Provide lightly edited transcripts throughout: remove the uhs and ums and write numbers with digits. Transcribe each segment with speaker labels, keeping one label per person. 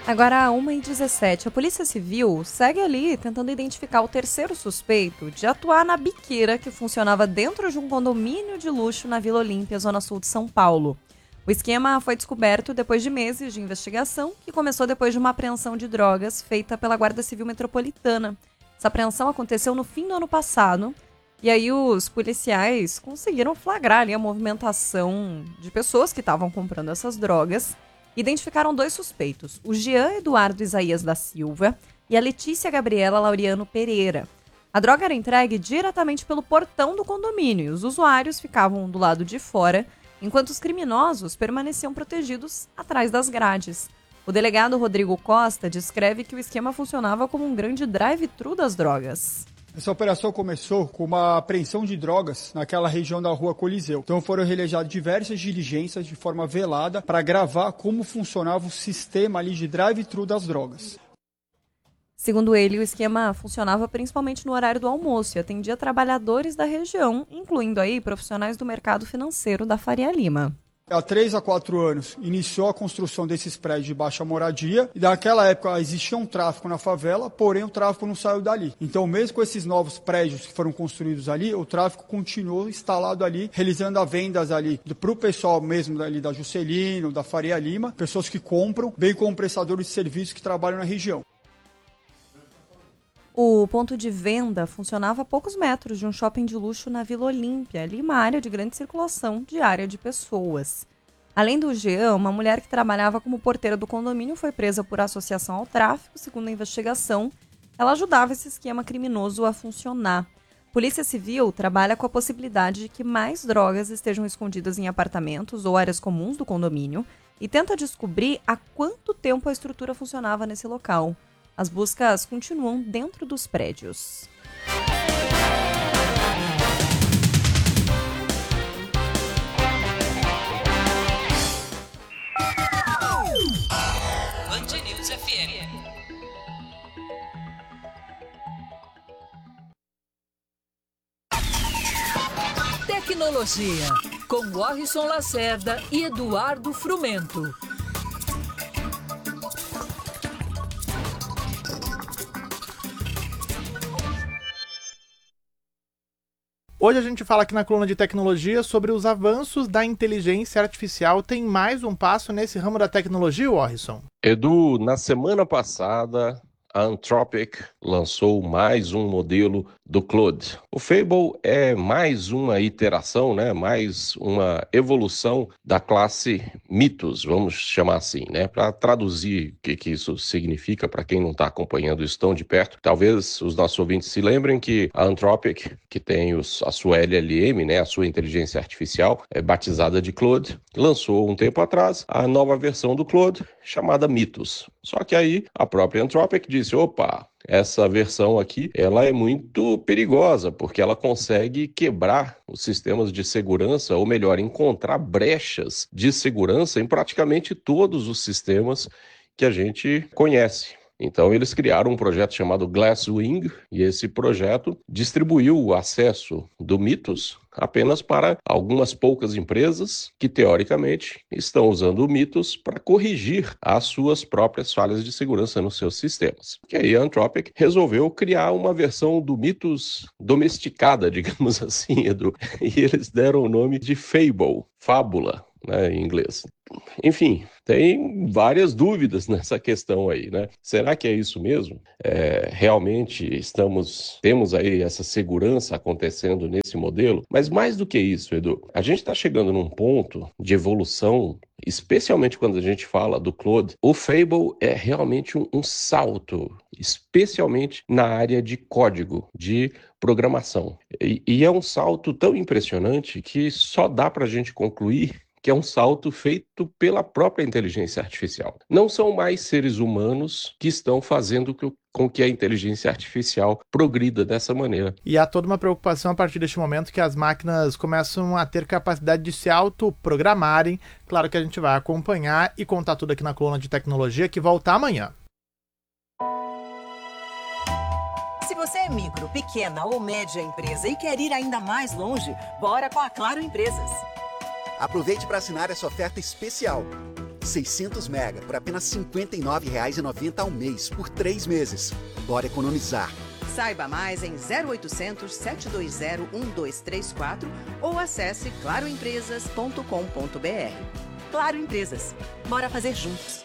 Speaker 1: Agora, 1h17, a Polícia Civil segue ali tentando identificar o terceiro suspeito de atuar na biqueira que funcionava dentro de um condomínio de luxo na Vila Olímpia, zona sul de São Paulo. O esquema foi descoberto depois de meses de investigação, que começou depois de uma apreensão de drogas feita pela Guarda Civil Metropolitana. Essa apreensão aconteceu no fim do ano passado, e aí os policiais conseguiram flagrar ali a movimentação de pessoas que estavam comprando essas drogas. Identificaram 2 suspeitos, o Jean Eduardo Isaías da Silva e a Letícia Gabriela Laureano Pereira. A droga era entregue diretamente pelo portão do condomínio e os usuários ficavam do lado de fora, enquanto os criminosos permaneciam protegidos atrás das grades. O delegado Rodrigo Costa descreve que o esquema funcionava como um grande drive-thru das drogas.
Speaker 2: Essa operação começou com uma apreensão de drogas naquela região da Rua Coliseu. Então foram realizadas diversas diligências de forma velada para gravar como funcionava o sistema ali de drive-thru das drogas.
Speaker 1: Segundo ele, o esquema funcionava principalmente no horário do almoço e atendia trabalhadores da região, incluindo aí profissionais do mercado financeiro da Faria Lima.
Speaker 2: Há 3 a 4 anos, iniciou a construção desses prédios de baixa moradia e naquela época existia um tráfico na favela, porém o tráfico não saiu dali. Então, mesmo com esses novos prédios que foram construídos ali, o tráfico continuou instalado ali, realizando as vendas ali para o pessoal mesmo ali da Juscelino, da Faria Lima, pessoas que compram, bem como prestadores de serviços que trabalham na região.
Speaker 1: O ponto de venda funcionava a poucos metros de um shopping de luxo na Vila Olímpia, ali uma área de grande circulação diária de pessoas. Além do Jean, uma mulher que trabalhava como porteira do condomínio foi presa por associação ao tráfico. Segundo a investigação, ela ajudava esse esquema criminoso a funcionar. A Polícia Civil trabalha com a possibilidade de que mais drogas estejam escondidas em apartamentos ou áreas comuns do condomínio e tenta descobrir há quanto tempo a estrutura funcionava nesse local. As buscas continuam dentro dos prédios.
Speaker 3: Band News FM. Tecnologia, com Warrison Lacerda e Eduardo Frumento.
Speaker 4: Hoje a gente fala aqui na coluna de tecnologia sobre os avanços da inteligência artificial. Tem mais um passo nesse ramo da tecnologia, Warrison?
Speaker 5: Edu, na semana passada, a Anthropic lançou mais um modelo do Claude. O Fable é mais uma iteração, né? Mais uma evolução da classe Mythos, vamos chamar assim, né? Para traduzir o que isso significa para quem não está acompanhando isso tão de perto, talvez os nossos ouvintes se lembrem que a Anthropic, que tem a sua LLM, né? A sua inteligência artificial, é batizada de Claude, lançou um tempo atrás a nova versão do Claude, chamada Mythos. Só que aí a própria Anthropic disse, opa, essa versão aqui, ela é muito perigosa, porque ela consegue quebrar os sistemas de segurança, ou melhor, encontrar brechas de segurança em praticamente todos os sistemas que a gente conhece. Então, eles criaram um projeto chamado Glasswing, e esse projeto distribuiu o acesso do Mythos apenas para algumas poucas empresas que, teoricamente, estão usando o Mythos para corrigir as suas próprias falhas de segurança nos seus sistemas. E aí a Anthropic resolveu criar uma versão do Mythos domesticada, digamos assim, Edu, e eles deram o nome de Fable, fábula, né, em inglês. Enfim, tem várias dúvidas nessa questão aí, né? Será que é isso mesmo? Realmente temos aí essa segurança acontecendo nesse modelo? Mas mais do que isso, Edu, a gente está chegando num ponto de evolução, especialmente quando a gente fala do Claude. O Fable é realmente um salto, especialmente na área de código, de programação. E é um salto tão impressionante que só dá para a gente concluir que é um salto feito pela própria inteligência artificial. Não são mais seres humanos que estão fazendo com que a inteligência artificial progrida dessa maneira.
Speaker 4: E há toda uma preocupação a partir deste momento que as máquinas começam a ter capacidade de se autoprogramarem. Claro que a gente vai acompanhar e contar tudo aqui na coluna de tecnologia, que volta amanhã.
Speaker 6: Se você é micro, pequena ou média empresa e quer ir ainda mais longe, bora com a Claro Empresas.
Speaker 7: Aproveite para assinar essa oferta especial. 600 mega por apenas R$ 59,90 ao mês, por 3 meses. Bora economizar.
Speaker 6: Saiba mais em 0800 720 1234 ou acesse claroempresas.com.br. Claro Empresas. Bora fazer juntos.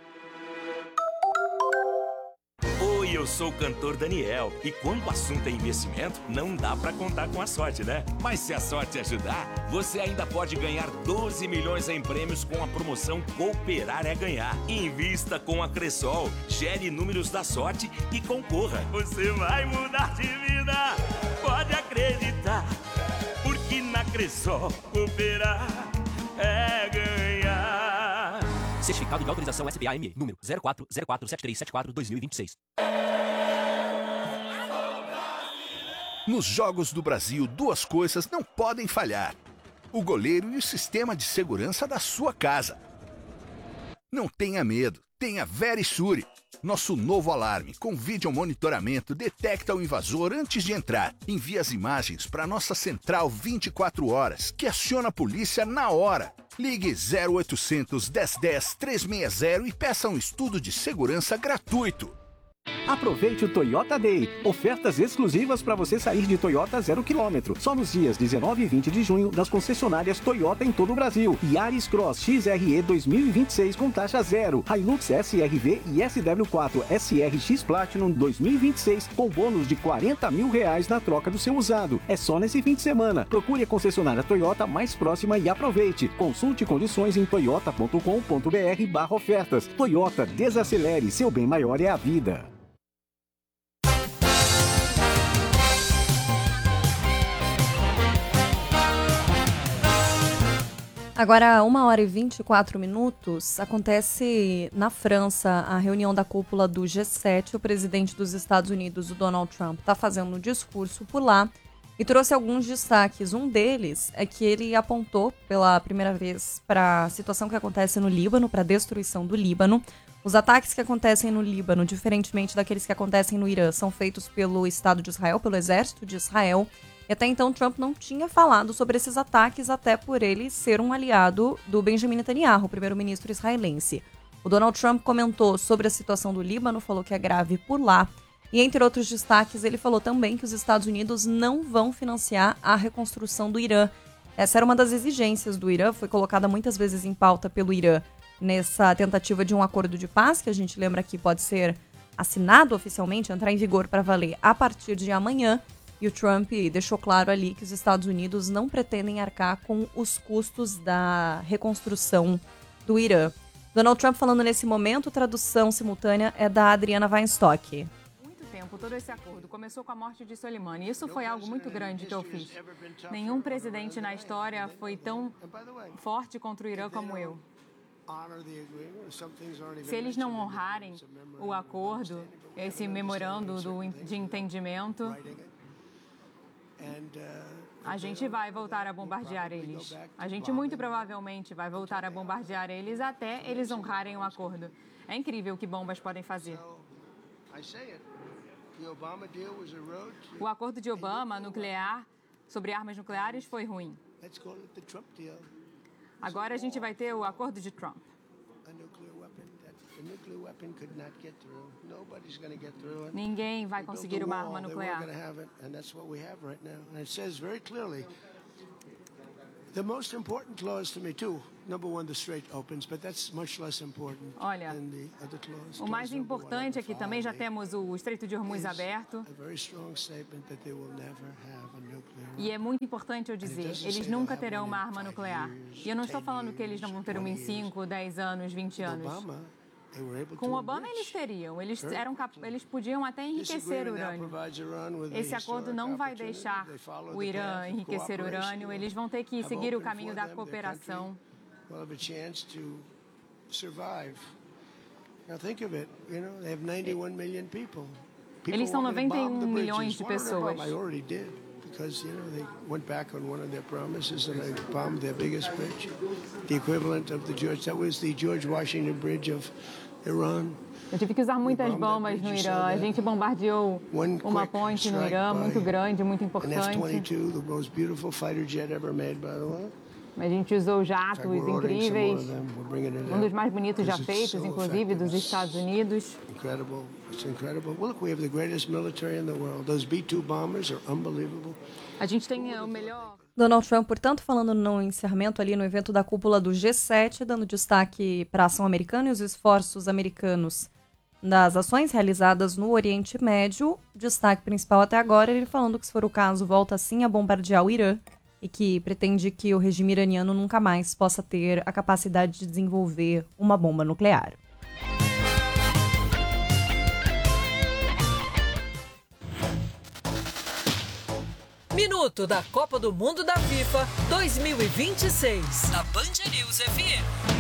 Speaker 8: Oi, eu sou o cantor Daniel. E quando o assunto é investimento, não dá pra contar com a sorte, né? Mas se a sorte ajudar, você ainda pode ganhar 12 milhões em prêmios com a promoção Cooperar é Ganhar. Invista com a Cressol, gere números da sorte e concorra. Você vai mudar de vida, pode acreditar. Porque na Cressol, cooperar é ganhar.
Speaker 9: Certificado de autorização SPA-ME, número 04047374-2026.
Speaker 10: Nos Jogos do Brasil, 2 coisas não podem falhar: o goleiro e o sistema de segurança da sua casa. Não tenha medo, tenha Verisure. Nosso novo alarme com vídeo monitoramento detecta o invasor antes de entrar. Envia as imagens para nossa central 24 horas, que aciona a polícia na hora. Ligue 0800 1010 360 e peça um estudo de segurança gratuito.
Speaker 11: Aproveite o Toyota Day. Ofertas exclusivas para você sair de Toyota 0 km. Só nos dias 19 e 20 de junho das concessionárias Toyota em todo o Brasil. Yaris Cross XRE 2026 com taxa zero. Hilux SRV e SW4 SRX Platinum 2026 com bônus de R$40 mil na troca do seu usado. É só nesse fim de semana. Procure a concessionária Toyota mais próxima e aproveite. Consulte condições em toyota.com.br/ofertas. Toyota, desacelere. Seu bem maior é a vida.
Speaker 1: Agora, 1h24, acontece na França a reunião da cúpula do G7. O presidente dos Estados Unidos, o Donald Trump, está fazendo um discurso por lá e trouxe alguns destaques. Um deles é que ele apontou pela primeira vez para a situação que acontece no Líbano, para a destruição do Líbano. Os ataques que acontecem no Líbano, diferentemente daqueles que acontecem no Irã, são feitos pelo Estado de Israel, pelo Exército de Israel. E até então Trump não tinha falado sobre esses ataques, até por ele ser um aliado do Benjamin Netanyahu, o primeiro-ministro israelense. O Donald Trump comentou sobre a situação do Líbano, falou que é grave por lá. E entre outros destaques, ele falou também que os Estados Unidos não vão financiar a reconstrução do Irã. Essa era uma das exigências do Irã, foi colocada muitas vezes em pauta pelo Irã nessa tentativa de um acordo de paz, que a gente lembra que pode ser assinado oficialmente, entrar em vigor para valer a partir de amanhã. E o Trump deixou claro ali que os Estados Unidos não pretendem arcar com os custos da reconstrução do Irã. Donald Trump falando nesse momento, tradução simultânea é da Adriana Weinstock.
Speaker 12: Muito tempo, todo esse acordo começou com a morte de Soleimani. Isso foi algo muito grande que eu fiz. Nenhum presidente na história foi tão forte contra o Irã como eu. Se eles não honrarem o acordo, esse memorando de entendimento, a gente vai voltar a bombardear eles. A gente muito provavelmente vai voltar a bombardear eles até eles honrarem o acordo. É incrível o que bombas podem fazer. O acordo de Obama nuclear sobre armas nucleares foi ruim. Agora a gente vai ter o acordo de Trump. Ninguém vai conseguir uma arma nuclear. Olha, o mais importante é que também já temos o Estreito de Hormuz aberto. E é muito importante eu dizer, eles nunca terão uma arma nuclear. E eu não estou falando que eles não vão ter uma em 5, 10 anos, 20 anos. Com Obama eles teriam, eles podiam até enriquecer urânio. Esse acordo não vai deixar o Irã enriquecer urânio, eles vão ter que seguir o caminho da cooperação. Eles são 91 milhões de pessoas.
Speaker 13: Because, they went back on one of their promises and they bombed their biggest bridge, the equivalent of that was the George Washington Bridge of Iran.
Speaker 12: Eu tive que usar muitas bombas no Irã. A gente bombardeou uma ponte no Irã muito grande, muito importante.
Speaker 13: An F-22, the most beautiful fighter jet ever made, by the way.
Speaker 12: A gente usou jatos incríveis, um dos mais bonitos já feitos, inclusive, dos Estados Unidos. A gente tem o melhor...
Speaker 1: Donald Trump, portanto, falando no encerramento ali no evento da cúpula do G7, dando destaque para a ação americana e os esforços americanos das ações realizadas no Oriente Médio. Destaque principal até agora, ele falando que, se for o caso, volta sim a bombardear o Irã e que pretende que o regime iraniano nunca mais possa ter a capacidade de desenvolver uma bomba nuclear.
Speaker 3: Minuto da Copa do Mundo da FIFA 2026. Na Band News FM.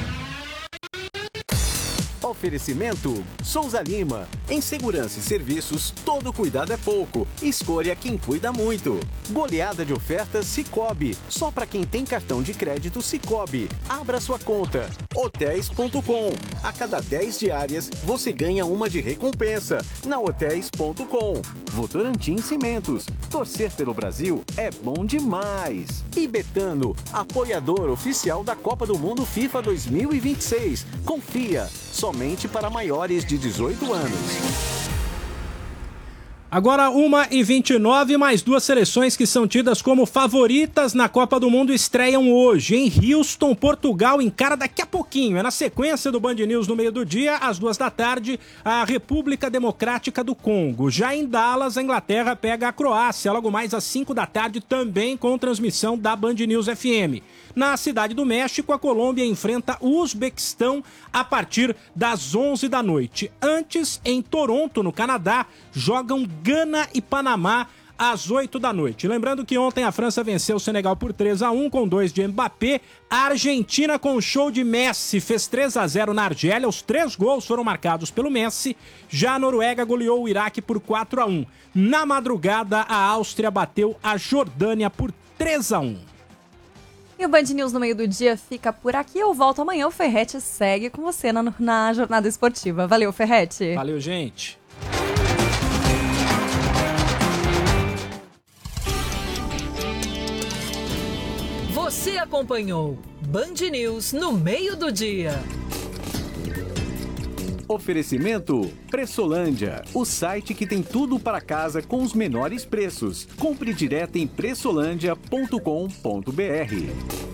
Speaker 11: Oferecimento Souza Lima. Em segurança e serviços, todo cuidado é pouco. Escolha quem cuida muito. Goleada de ofertas Sicoob. Só para quem tem cartão de crédito Sicoob. Abra sua conta. Hotéis.com. A cada 10 diárias, você ganha uma de recompensa. Na Hotéis.com. Votorantim Cimentos. Torcer pelo Brasil é bom demais. E Betano, apoiador oficial da Copa do Mundo FIFA 2026. Confia. Somente para maiores de 18 anos.
Speaker 14: Agora 1h29, mais duas seleções que são tidas como favoritas na Copa do Mundo estreiam hoje. Em Houston, Portugal encara daqui a pouquinho. É na sequência do Band News no meio do dia, às 14h, a República Democrática do Congo. Já em Dallas, a Inglaterra pega a Croácia, logo mais às 5h, também com transmissão da Band News FM. Na Cidade do México, a Colômbia enfrenta o Uzbequistão a partir das 11h. Antes, em Toronto, no Canadá, jogam Gana e Panamá às 8h. Lembrando que ontem a França venceu o Senegal por 3-1 com 2 de Mbappé. A Argentina, com show de Messi, fez 3-0 na Argélia. Os 3 gols foram marcados pelo Messi. Já a Noruega goleou o Iraque por 4-1. Na madrugada, a Áustria bateu a Jordânia por 3-1.
Speaker 1: E o Band News no meio do dia fica por aqui. Eu volto amanhã. O Ferretti segue com você na jornada esportiva. Valeu, Ferretti.
Speaker 14: Valeu, gente.
Speaker 3: Você acompanhou Band News no meio do dia.
Speaker 11: Oferecimento Pressolândia, o site que tem tudo para casa com os menores preços. Compre direto em pressolândia.com.br.